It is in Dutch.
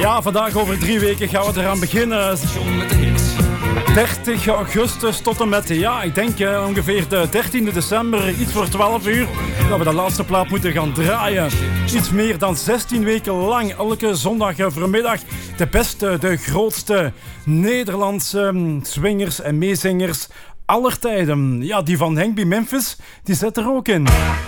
Ja, vandaag over 3 weken gaan we eraan beginnen. 30 augustus tot en met, ik denk ongeveer de 13e december, iets voor 12 uur, dat we de laatste plaat moeten gaan draaien. Iets meer dan 16 weken lang, elke zondag vanmiddag, de beste, de grootste Nederlandse swingers en meezingers aller tijden. Ja, die van Henk B. Memphis, die zit er ook in.